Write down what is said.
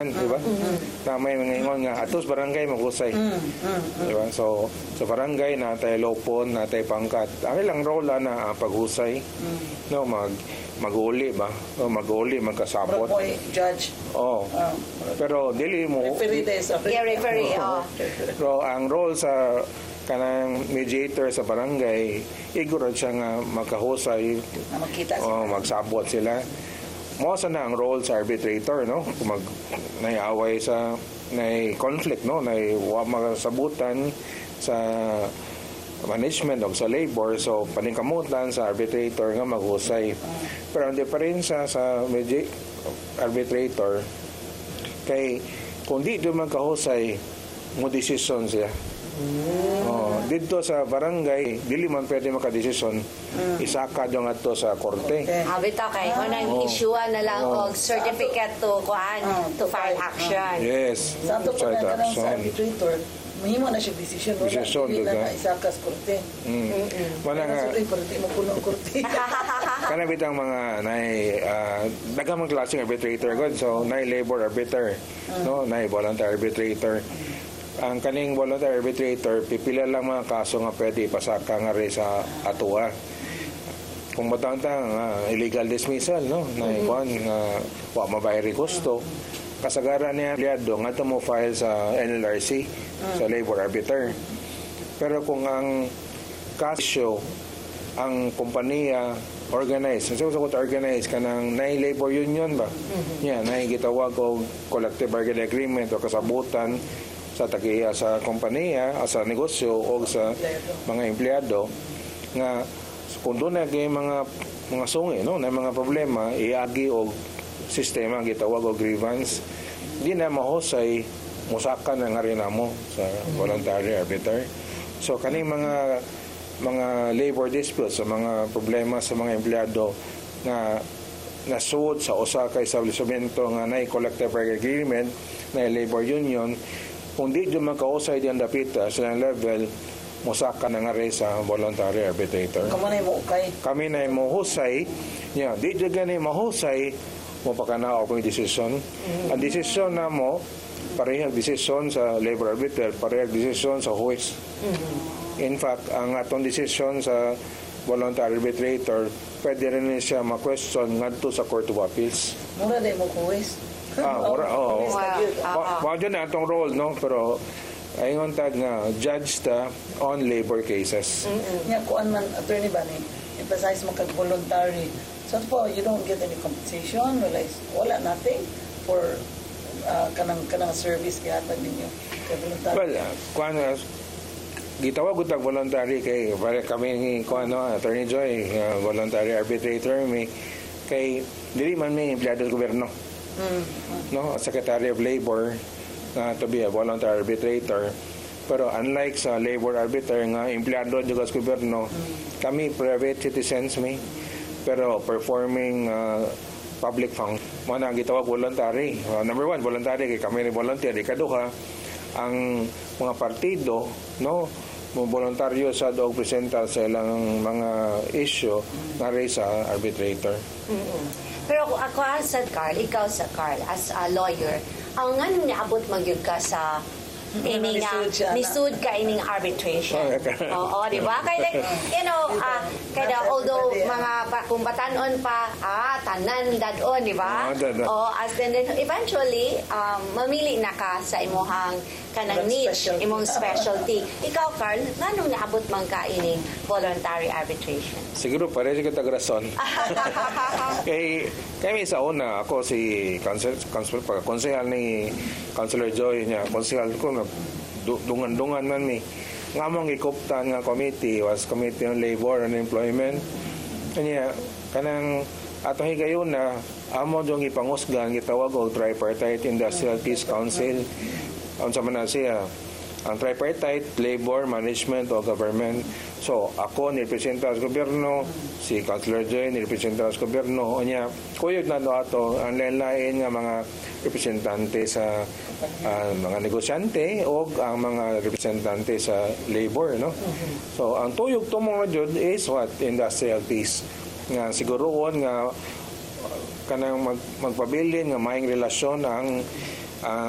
di ba? Na may mga ingon nga atos barangay magusay. Di ba? So sa barangay natay lopon, natay pangkat. Ang ilang role na paghusay. No, maguli ba? O maguli magkasabot. Judge. Oh. Pero dili mo Referee des. Referee. pero ang role sa kanang mediator sa barangay, igurad siya nga magkahusay, Makita magsabot sila. Mo sa na ang role sa arbitrator, no? Kung naiaway sa conflict, no? Magasabutan sa management o sa labor, so paningkamutan sa arbitrator nga maghusay. Pero ang diferensya sa arbitrator kay kung di man kahusay mo desisyon siya. Dito sa barangay dili man pwede makadesisyon, isaka daw ngadto sa korte. Bitaw kay kunang issuean na lang og certificate to to file action. Yes. Sa ato pa Child na sa action. arbitrator, mahimo na siya desisyon. Desisyon, Dili diba? na isakas korte. Wala nga Sorry, pero di mo puno ang korte. kana bitang mga daghang klaseng arbitrator god, so nay labor arbiter, no, nay voluntary arbitrator. Ang kaning voluntary arbitrator pipila lang mga kaso nga pwede ipasaka nga rin sa atua. Kung matangtang illegal dismissal, no, na ikuan nga wa mabayari gusto, kasagaran niya liado nga mo file sa NLRC, sa labor arbiter. Pero kung ang kaso ang kompanya organize, so organize kanang nay labor union ba, nay gitawag og collective bargaining agreement o kasabutan sa tagiya sa kompanya, sa negosyo o sa mga empleyado nga kung doon na mga sungi, no, na mga problema iagi og sistema gitawag og grievance, di na mahusay musaka na nga rin mo sa voluntary arbiter. So kaning mga labor disputes, sa mga problema sa mga empleyado na nasuod sa usa ka establishmento nga nay collective bargaining agreement na labor union, kung di dyan magkausay diyan dapita sa level, musaka na nga rin sa voluntary arbitrator. Kami na mo husay, di dyan gani mahusay, mo pa ka na ako yung desisyon. Ang desisyon na mo, parehag desisyon sa labor arbiter, parehag desisyon sa huwis. In fact, ang atong desisyon sa voluntary arbitrator, pwede rin siya ma-question ngadto sa Court of Appeals. Mura din mo huwis. Wow, dyan na itong role, no? Pero ayun tag nga judge ta on labor cases. Nga kuan man attorney ba ni emphasize mo kag voluntary. So po you don't get any compensation, wala nothing for kanang service gihatag ninyo kay voluntary. Well, kuan gitawag ko tag voluntary kay para kami ni kuan Attorney Joy, voluntary arbitrator mi kay dili man may empleyado sa gobyerno. No, Secretary of Labor to be a voluntary arbitrator. Pero unlike sa labor arbiter nga empleyado juga sa gobyerno, kami private citizens pero performing public function. Mana gitawag voluntary. Number one, voluntary kay kami ni volunteer. Ikaduha, ang mga partido, no, mo voluntaryo sa og presenta sa ilang mga issue na sa arbitrator. Pero ako sa Carl, ikaw sa Carl, as a lawyer, ang nga nung niabot magyud ka sa ining nisud ka ining arbitration. Oo, di ba? Kaya kaya although mga kung batanon pa, tanan dadon, di ba? As then eventually mamili na ka sa imuhang kanang niche, imong specialty. Ikaw, Carl, nganong naabot man ka ining voluntary arbitration? Siguro pare sa katag-rason. Kay sa una ako si konsehal ni Councilor Joy niya, konsehal ko na dungan-dungan man mi. Ngamong ikuptan nga committee was Committee on Labor and Employment. Kanya kanang ato higayon na amo dong ipangusgan gitawag og Tripartite Industrial Peace Council. Unsa man na siya? Ang tripartite, labor, management o government. So, ako nirepresenta sa gobyerno, si Councilor Joy nirepresenta sa gobyerno. Onya, kuyog na ato ang lain-lain nga mga representante sa mga negosyante o ang mga representante sa labor, no? So, ang tuyog tumong na jud is what? Industrial peace. Nga siguroon nga kanang magpabilin nga maayong relasyon ang ang